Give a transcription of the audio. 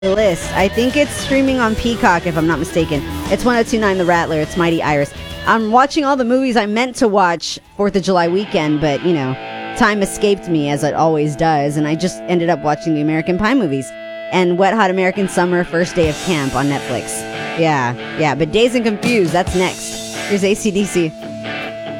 list. I think it's streaming on Peacock, if I'm not mistaken. It's 1029 The Rattler. It's Mighty Iris. I'm watching all the movies I meant to watch 4th of July weekend, but, time escaped me, as it always does, and I just ended up watching the American Pie movies and Wet Hot American Summer First Day of Camp on Netflix. Yeah, but Dazed and Confused, that's next. Here's AC/DC.